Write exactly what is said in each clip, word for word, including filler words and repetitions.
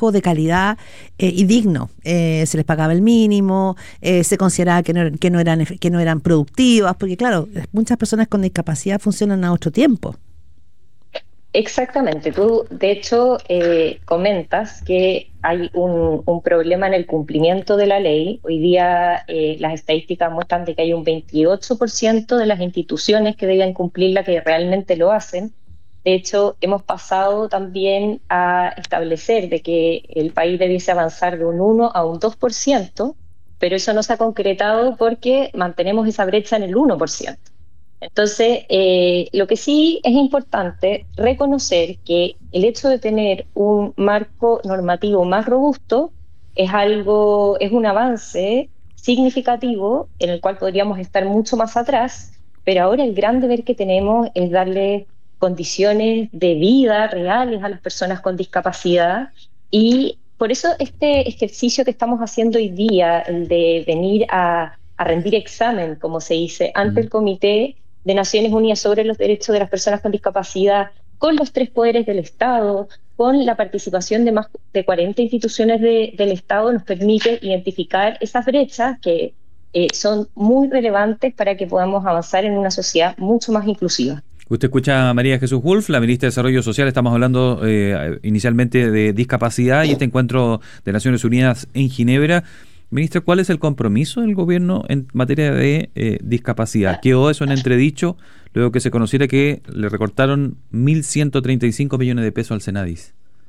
trabajo de calidad eh, y digno. Eh, se les pagaba el mínimo, eh, se consideraba que no, que, no eran, que no eran productivas, porque claro, muchas personas con discapacidad funcionan a otro tiempo. Exactamente. Tú, de hecho, eh, comentas que hay un, un problema en el cumplimiento de la ley. Hoy día eh, las estadísticas muestran de que hay un veintiocho por ciento de las instituciones que deben cumplirla que realmente lo hacen. De hecho, hemos pasado también a establecer de que el país debiese avanzar de un uno a un dos por ciento, pero eso no se ha concretado porque mantenemos esa brecha en el uno por ciento. Entonces, eh, lo que sí es importante reconocer que el hecho de tener un marco normativo más robusto es algo, es un avance significativo en el cual podríamos estar mucho más atrás, pero ahora el gran deber que tenemos es darle condiciones de vida reales a las personas con discapacidad, y por eso este ejercicio que estamos haciendo hoy día, el de venir a, a rendir examen, como se dice, ante el Comité de Naciones Unidas sobre los Derechos de las Personas con Discapacidad, con los tres poderes del Estado, con la participación de más de cuarenta instituciones de, del Estado, nos permite identificar esas brechas que eh, son muy relevantes para que podamos avanzar en una sociedad mucho más inclusiva. Usted escucha a María Jesús Wolf, la ministra de Desarrollo Social. Estamos hablando eh, inicialmente de discapacidad y este encuentro de Naciones Unidas en Ginebra. Ministra, ¿cuál es el compromiso del gobierno en materia de eh, discapacidad? Quedó eso en entredicho luego que se conociera que le recortaron mil ciento treinta y cinco millones de pesos al Senadis.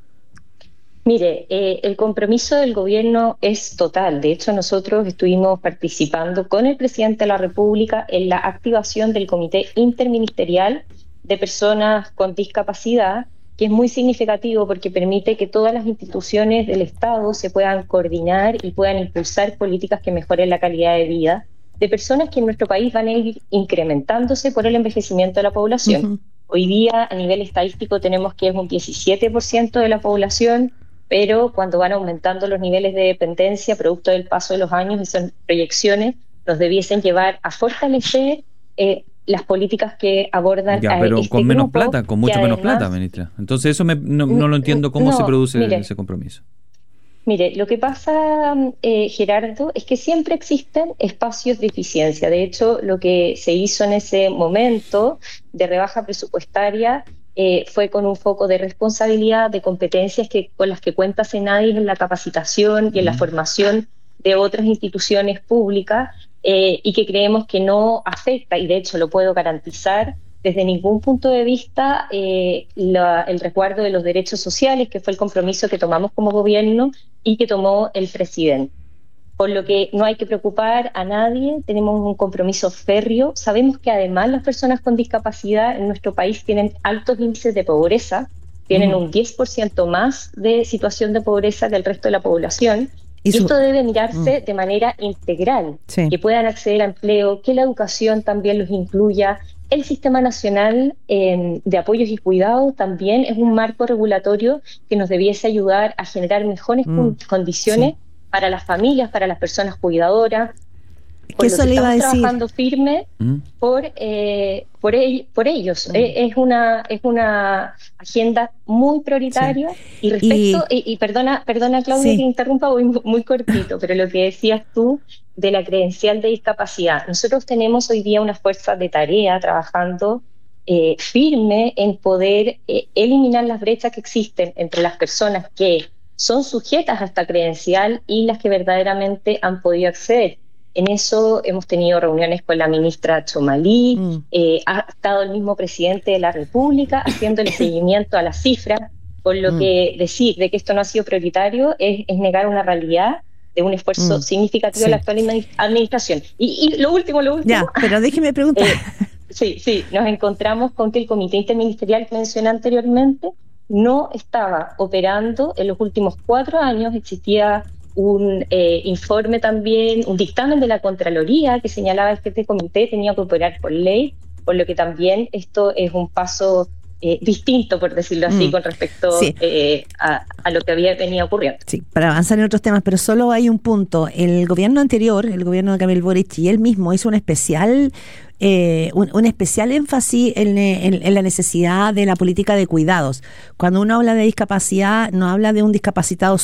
Mire, eh, el compromiso del gobierno es total. De hecho, nosotros estuvimos participando con el presidente de la República en la activación del Comité Interministerial de Personas con Discapacidad, que es muy significativo porque permite que todas las instituciones del Estado se puedan coordinar y puedan impulsar políticas que mejoren la calidad de vida de personas que en nuestro país van a ir incrementándose por el envejecimiento de la población. Uh-huh. Hoy día, a nivel estadístico, tenemos que es un diecisiete por ciento de la población, pero cuando van aumentando los niveles de dependencia, producto del paso de los años, esas proyecciones nos debiesen llevar a fortalecer eh, las políticas que abordan ya, a pero este con menos grupo, plata, con mucho menos además, plata, ministra. Entonces eso me, no, no lo entiendo cómo no, se produce mire, ese compromiso. Mire, lo que pasa, eh, Gerardo, es que siempre existen espacios de eficiencia. De hecho, lo que se hizo en ese momento de rebaja presupuestaria eh, fue con un foco de responsabilidad, de competencias que, con las que cuenta Senadis en la capacitación y en la formación de otras instituciones públicas, eh, y que creemos que no afecta, y de hecho lo puedo garantizar, desde ningún punto de vista eh, la, el resguardo de los derechos sociales, que fue el compromiso que tomamos como gobierno y que tomó el presidente. Por lo que no hay que preocupar a nadie, tenemos un compromiso férreo. Sabemos que además las personas con discapacidad en nuestro país tienen altos índices de pobreza, tienen mm. un diez por ciento más de situación de pobreza que el resto de la población. Y, su... y esto debe mirarse mm. de manera integral, sí. que puedan acceder a empleo, que la educación también los incluya. El Sistema Nacional eh, de Apoyos y Cuidados también es un marco regulatorio que nos debiese ayudar a generar mejores mm. condiciones sí. para las familias, para las personas cuidadoras. Por eso lo que le iba a estamos decir. Trabajando firme ¿Mm? por, eh, por, el, por ellos. Mm. Eh, es, una, es una agenda muy prioritaria. Sí. Y respecto, y, y, y perdona, perdona Claudia sí. que interrumpa, voy muy, muy cortito, pero lo que decías tú de la credencial de discapacidad. Nosotros tenemos hoy día una fuerza de tarea trabajando eh, firme en poder eh, eliminar las brechas que existen entre las personas que son sujetas a esta credencial y las que verdaderamente han podido acceder. En eso hemos tenido reuniones con la ministra Chomalí, mm. eh, ha estado el mismo presidente de la República haciéndole seguimiento a las cifras, por lo mm. que decir de que esto no ha sido prioritario es, es negar una realidad de un esfuerzo mm. significativo sí. de la actual administración. Y, y lo último, lo último... Ya, pero déjeme preguntar. Eh, sí, sí, nos encontramos con que el Comité Interministerial que mencioné anteriormente no estaba operando en los últimos cuatro años. Existía un eh, informe también, un dictamen de la Contraloría que señalaba que este comité tenía que operar por ley, por lo que también esto es un paso eh, distinto, por decirlo así, mm. con respecto sí. eh, a, a lo que había venido ocurriendo. Sí, para avanzar en otros temas, pero solo hay un punto. El gobierno anterior, el gobierno de Gabriel Boric, y él mismo hizo un especial... Eh, un, un especial énfasis en, en, en la necesidad de la política de cuidados. Cuando uno habla de discapacidad, no habla de un discapacitado